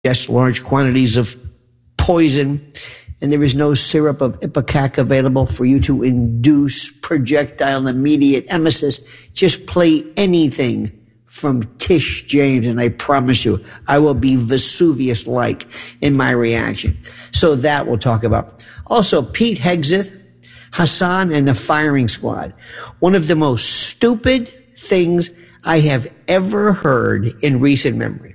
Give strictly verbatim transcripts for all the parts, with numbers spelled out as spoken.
ingest large quantities of poison, and there is no syrup of ipecac available for you to induce projectile immediate emesis. Just play anything from Tish James, and I promise you, I will be Vesuvius-like in my reaction. So that we'll talk about. Also, Pete Hegseth, Hassan, and the firing squad. One of the most stupid things I have ever heard in recent memory.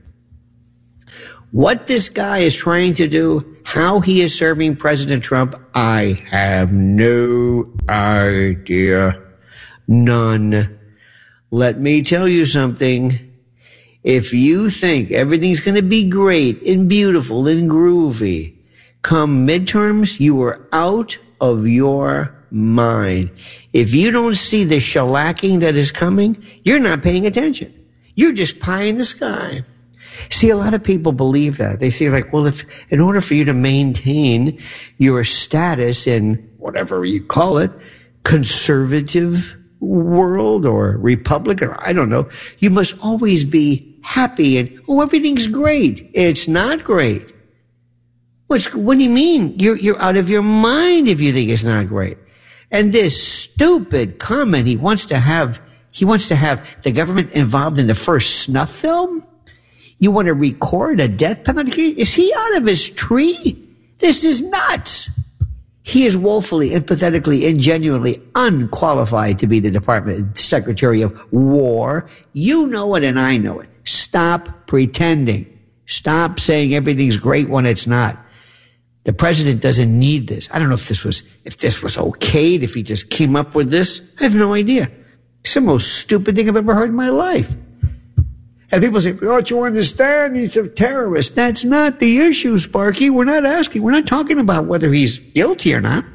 What this guy is trying to do, how he is serving President Trump, I have no idea. None. Let me tell you something. If you think everything's going to be great and beautiful and groovy, come midterms, you are out of your mind. If you don't see the shellacking that is coming, you're not paying attention. You're just pie in the sky. See, a lot of people believe that. They say like, well, if in order for you to maintain your status in whatever you call it, conservative world or Republican, or I don't know, you must always be happy and, oh, everything's great. It's not great. What's, what do you mean? You're, you're out of your mind if you think it's not great. And this stupid comment, he wants to have, he wants to have the government involved in the first snuff film? You want to record a death penalty? Is he out of his tree? This is nuts. He is woefully, empathetically, and genuinely unqualified to be the Department Secretary of War. You know it and I know it. Stop pretending. Stop saying everything's great when it's not. The president doesn't need this. I don't know if this was, if this was okayed, if he just came up with this. I have no idea. It's the most stupid thing I've ever heard in my life. And people say, don't you understand? He's a terrorist. That's not the issue, Sparky. We're not asking. We're not talking about whether he's guilty or not.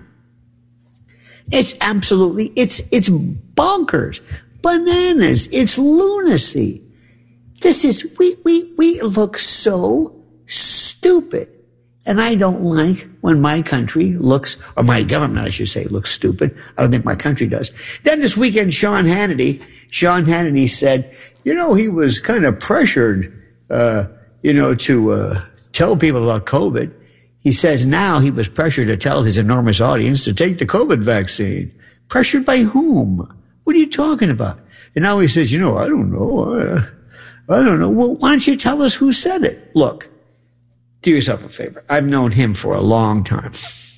It's absolutely, it's, it's bonkers, bananas. It's lunacy. This is, we, we, we look so stupid. And I don't like when my country looks, or my government, I should say, looks stupid. I don't think my country does. Then this weekend, Sean Hannity, Sean Hannity said, you know, he was kind of pressured, uh, you know, to, uh, tell people about COVID. He says now he was pressured to tell his enormous audience to take the COVID vaccine. Pressured by whom? What are you talking about? And now he says, you know, I don't know. Uh, I don't know. Well, why don't you tell us who said it? Look, do yourself a favor. I've known him for a long time.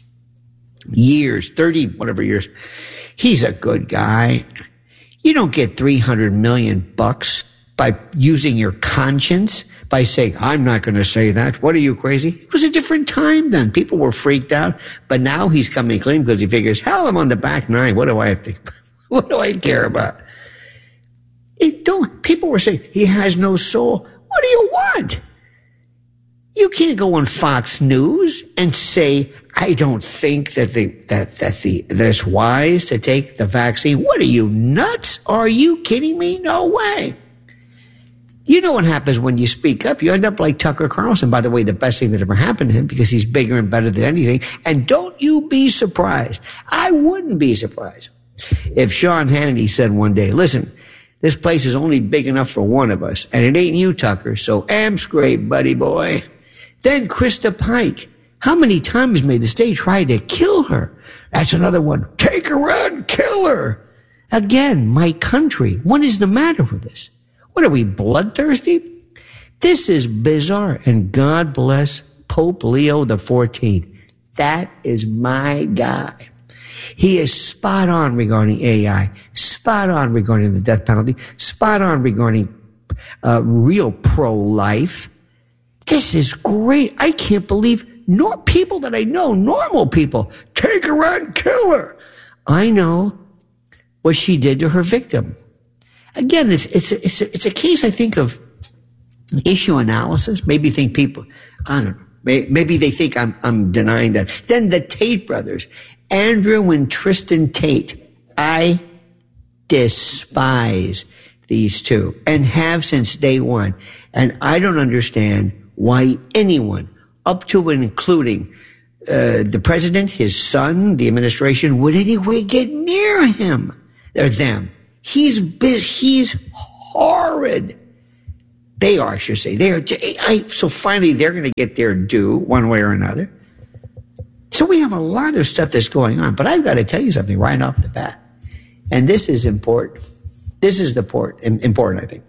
Years, thirty, whatever years. He's a good guy. You don't get three hundred million bucks by using your conscience, by saying, I'm not going to say that. What are you, crazy? It was a different time then. People were freaked out. But now he's coming clean because he figures, hell, I'm on the back nine. What do I have to, what do I care about? It don't, people were saying, he has no soul. What do you want? You can't go on Fox News and say, I don't think that the, that, that the, that it's wise to take the vaccine. What are you, nuts? Are you kidding me? No way. You know what happens when you speak up? You end up like Tucker Carlson. By the way, the best thing that ever happened to him because he's bigger and better than anything. And don't you be surprised. I wouldn't be surprised if Sean Hannity said one day, listen, this place is only big enough for one of us. And it ain't you, Tucker. So am scrape, buddy boy. Then Krista Pike. How many times may the state try to kill her? That's another one. Take her out, kill her. Again, my country. What is the matter with this? What are we, bloodthirsty? This is bizarre. And God bless Pope Leo the fourteenth. That is my guy. He is spot on regarding A I, spot on regarding the death penalty, spot on regarding uh, real pro-life. This is great. I can't believe nor people that I know, normal people, take her out, kill her. I know what she did to her victim. Again, it's it's a, it's a, it's a case, I think, of issue analysis. Maybe think people, I don't know. Maybe they think I'm I'm denying that. Then the Tate brothers, Andrew and Tristan Tate. I despise these two and have since day one. And I don't understand why anyone, up to and including uh, the president, his son, the administration, would anyway get near him or them. He's biz, he's horrid. They are, I should say. They are. I, so finally, they're going to get their due one way or another. So we have a lot of stuff that's going on. But I've got to tell you something right off the bat. And this is important. This is the port, important, I think.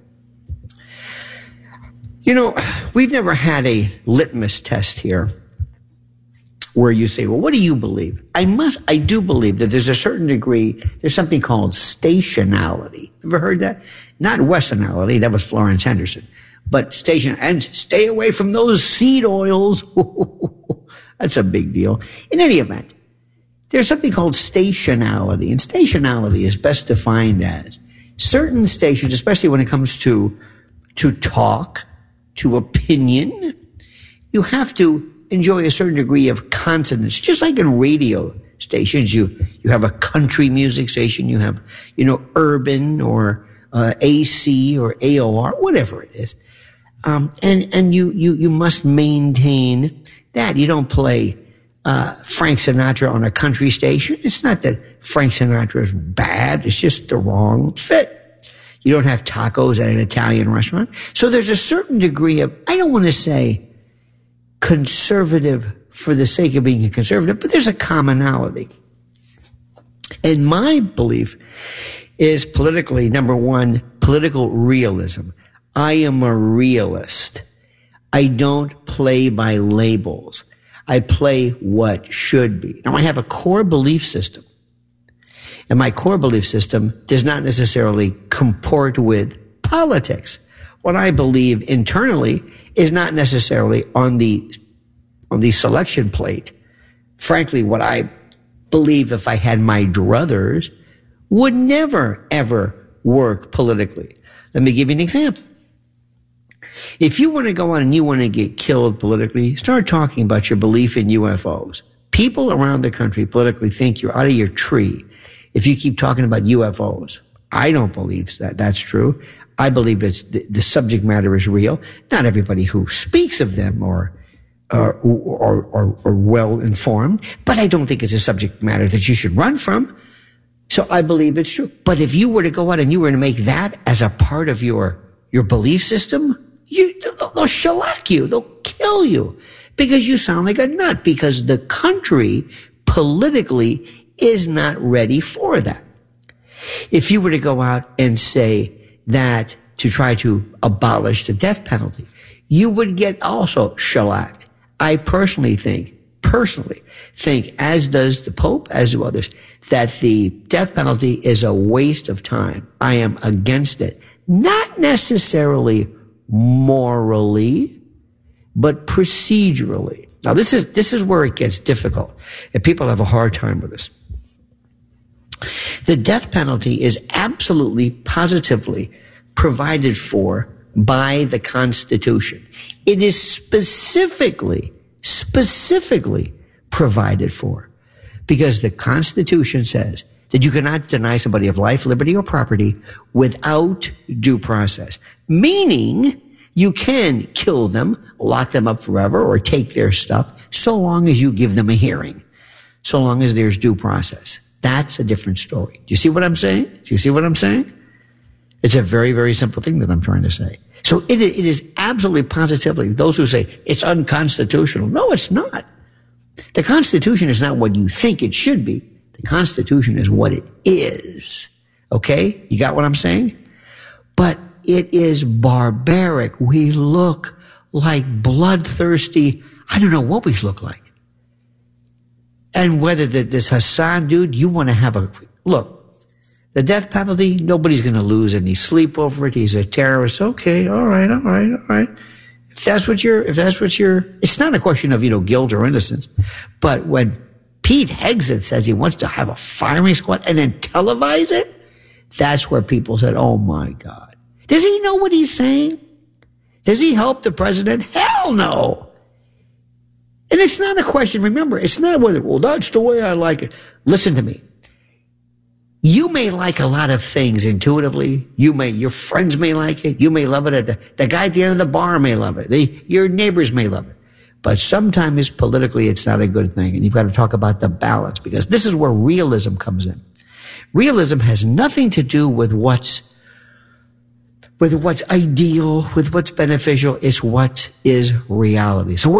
You know, we've never had a litmus test here where you say, well, what do you believe? I must, I do believe that there's a certain degree, there's something called stationality. Ever heard that? Not Westonality, that was Florence Henderson. But station, and stay away from those seed oils. That's a big deal. In any event, there's something called stationality. And stationality is best defined as certain stations, especially when it comes to, to talk, to opinion, you have to enjoy a certain degree of consonance. Just like in radio stations, you, you have a country music station, you have, you know, urban or uh, A C or A O R, whatever it is. Um, and, and you, you, you must maintain that. You don't play, uh, Frank Sinatra on a country station. It's not that Frank Sinatra is bad. It's just the wrong fit. You don't have tacos at an Italian restaurant. So there's a certain degree of, I don't want to say conservative for the sake of being a conservative, but there's a commonality. And my belief is politically, number one, political realism. I am a realist. I don't play by labels. I play what should be. Now, I have a core belief system. And my core belief system does not necessarily comport with politics. What I believe internally is not necessarily on the, on the selection plate. Frankly, what I believe, if I had my druthers, would never, ever work politically. Let me give you an example. If you want to go on and you want to get killed politically, start talking about your belief in U F Os. People around the country politically think you're out of your tree if you keep talking about U F Os. I don't believe that that's true. I believe it's the, the subject matter is real. Not everybody who speaks of them or uh, or, or, or well informed, but I don't think it's a subject matter that you should run from. So I believe it's true. But if you were to go out and you were to make that as a part of your your belief system, you they'll, they'll shellac you, they'll kill you, because you sound like a nut. Because the country politically is not ready for that. If you were to go out and say that to try to abolish the death penalty, you would get also shellacked. I personally think, personally think, as does the Pope, as do others, that the death penalty is a waste of time. I am against it. Not necessarily morally, but procedurally. Now, this is, this is where it gets difficult, and people have a hard time with this. The death penalty is absolutely, positively provided for by the Constitution. It is specifically, specifically provided for because the Constitution says that you cannot deny somebody of life, liberty, or property without due process. Meaning, you can kill them, lock them up forever, or take their stuff, so long as you give them a hearing, so long as there's due process. That's a different story. Do you see what I'm saying? Do you see what I'm saying? It's a very, very simple thing that I'm trying to say. So it, it is absolutely positively, those who say it's unconstitutional. No, it's not. The Constitution is not what you think it should be. The Constitution is what it is. Okay? You got what I'm saying? But it is barbaric. We look like bloodthirsty. I don't know what we look like. And whether the, this Hassan dude, you want to have a, look, the death penalty, nobody's going to lose any sleep over it. He's a terrorist. Okay, all right, all right, all right. If that's what you're, if that's what you're, it's not a question of, you know, guilt or innocence. But when Pete Hegseth says he wants to have a firing squad and then televise it, that's where people said, oh my God. Does he know what he's saying? Does he help the president? Hell no. And it's not a question, remember, it's not whether, well, that's the way I like it. Listen to me. You may like a lot of things intuitively. You may, your friends may like it. You may love it. The, the guy at the end of the bar may love it. The, your neighbors may love it. But sometimes politically, it's not a good thing. And you've got to talk about the balance, because this is where realism comes in. Realism has nothing to do with what's with what's ideal, with what's beneficial. It's what is reality. So we're